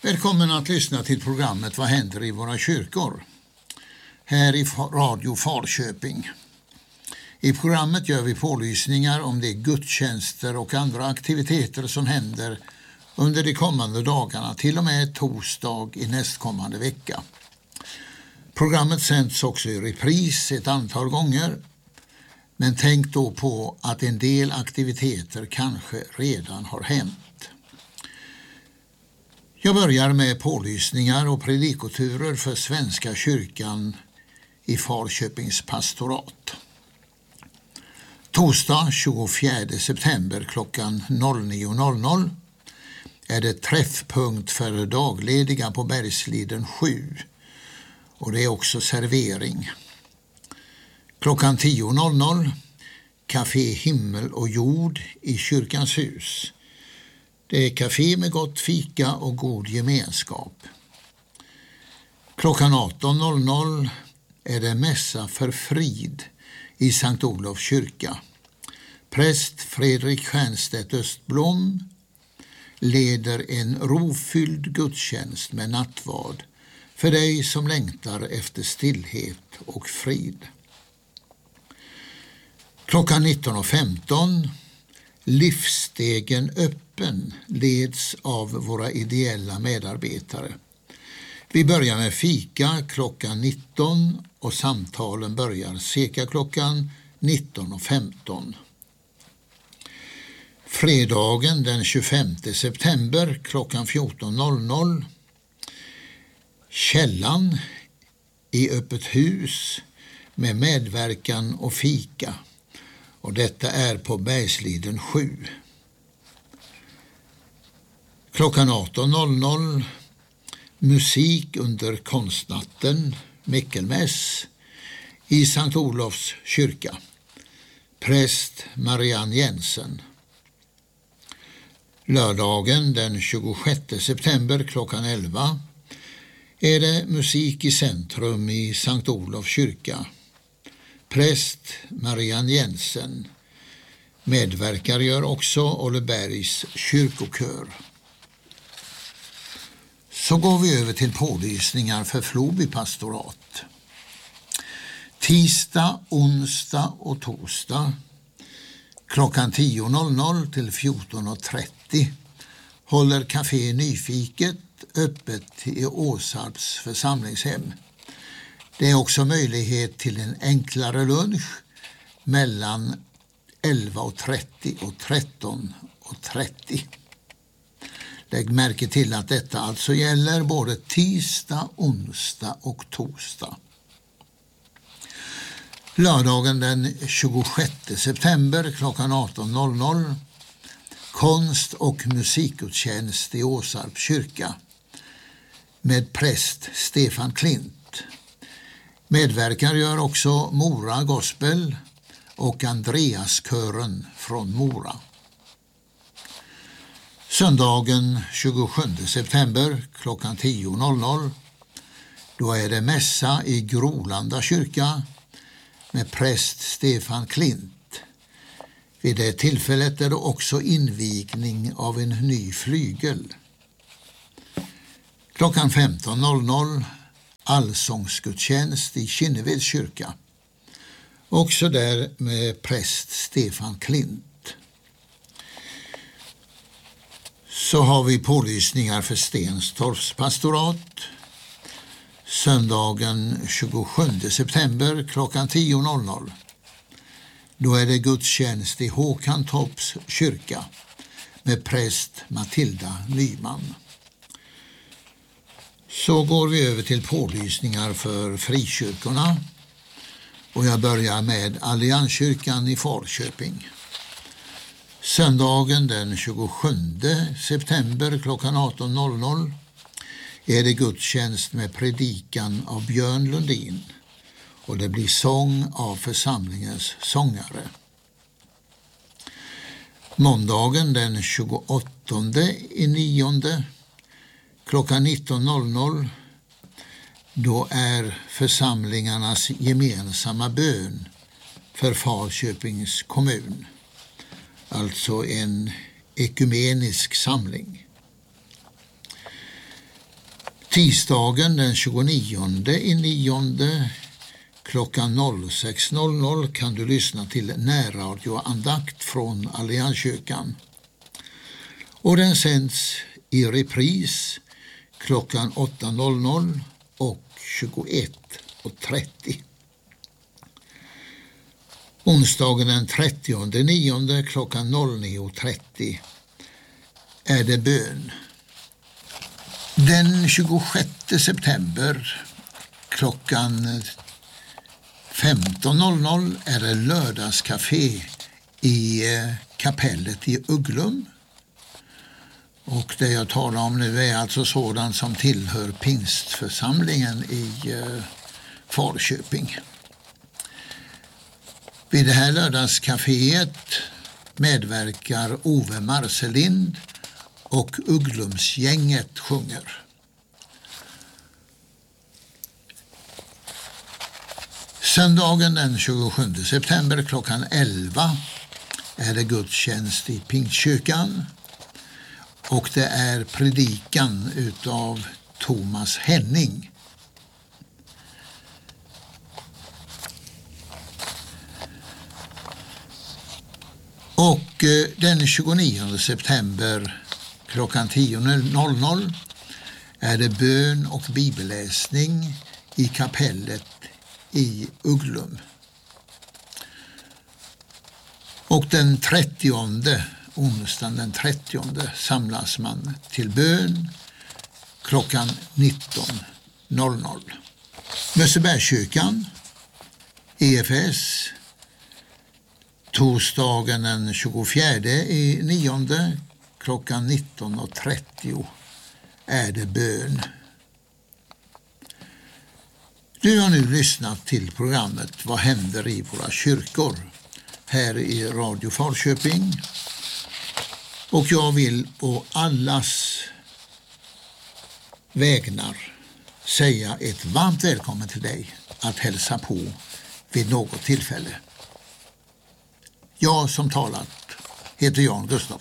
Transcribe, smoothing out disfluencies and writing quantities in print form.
Välkommen att lyssna till programmet Vad händer i våra kyrkor? Här i Radio Falköping. I programmet gör vi pålysningar om de gudstjänster och andra aktiviteter som händer under de kommande dagarna, till och med torsdag i nästkommande vecka. Programmet sänds också i repris ett antal gånger, men tänk då på att en del aktiviteter kanske redan har hänt. Jag börjar med pålysningar och predikoturer för Svenska kyrkan i Falköpings pastorat. Torsdag 24 september klockan 09.00 är det träffpunkt för daglediga på Bergsliden 7 och det är också servering. Klockan 10.00 Café Himmel och jord i Kyrkans hus. Det är kafé med gott fika och god gemenskap. Klockan 18.00 är det mässa för frid i Sankt Olofs kyrka. Präst Fredrik Stjernstedt Östblom leder en rofylld gudstjänst med nattvard för dig som längtar efter stillhet och frid. Klockan 19.15 Livsstegen öppen leds av våra ideella medarbetare. Vi börjar med fika klockan 19 och samtalen börjar cirka klockan 19.15. Fredagen den 25 september klockan 14.00 Källan i öppet hus med medverkan och fika. Och detta är på Bergsliden 7. Klockan 18.00 musik under konstnatten, Mickelmäss, i Sankt Olofs kyrka. Präst Marianne Jensen. Lördagen den 26 september klockan 11 är det musik i centrum i Sankt Olofs kyrka. Präst Marianne Jensen. Medverkar gör också Ollebergs kyrkokör. Så går vi över till pålysningar för Floby pastorat. Tisdag, onsdag och torsdag klockan 10.00 till 14.30 håller Café Nyfiket öppet i Åsarps församlingshem. Det är också möjlighet till en enklare lunch mellan 11.30 och 13.30. Lägg märke till att detta alltså gäller både tisdag, onsdag och torsdag. Lördagen den 26 september klockan 18.00 konst- och musikgudstjänst i Åsarps kyrka med präst Stefan Klint. Medverkar gör också Mora Gospel och Andreaskören från Mora. Söndagen 27 september klockan 10.00 då är det mässa i Grolanda kyrka med präst Stefan Klint. Vid det tillfället är det också invigning av en ny flygel. Klockan 15.00 allsångsgudstjänst i Kinneveds kyrka. Också där med präst Stefan Klint. Så har vi pålysningar för Stenstorps pastorat. Söndagen 27 september klockan 10.00. Då är det gudstjänst i Håkantorps kyrka med präst Matilda Nyman. Så går vi över till pålysningar för frikyrkorna. Och jag börjar med Allianskyrkan i Falköping. Söndagen den 27 september klockan 18.00 är det gudstjänst med predikan av Björn Lundin. Och det blir sång av församlingens sångare. Måndagen den 28/9 klockan 19.00 då är församlingarnas gemensamma bön för Falköpings kommun. Alltså en ekumenisk samling. Tisdagen den 29/9 klockan 06:00 kan du lyssna till närradioandakt från Allianskyrkan. Och den sänds i repris klockan 8:00 och 21:30. Onsdagen den 30/9 klockan 09:30 är det bön. Den 26 september klockan 15:00 är det lördagscafé i kapellet i Uglum. Och det jag talar om nu är alltså sådant som tillhör pingstförsamlingen i Falköping. Vid det här lördagscaféet medverkar Ove Marcelind och Uglumsgänget sjunger. Söndagen den 27 september klockan 11 är det gudstjänst i Pingstkyrkan. Och det är predikan utav Thomas Henning. Och den 29 september klockan 10:00 är det bön och bibelläsning i kapellet i Uglum. Och den 30:e, onsdagen den 30:e, samlas man till bön klockan 19:00. Mössebergskyrkan, EFS, torsdagen den 24/9 klockan 19:30 är det bön. Du har nu lyssnat till programmet Vad händer i våra kyrkor här i Radio Falköping. Och jag vill på allas vägnar säga ett varmt välkommen till dig att hälsa på vid något tillfälle. Jag som talat heter Jan Gustafsson.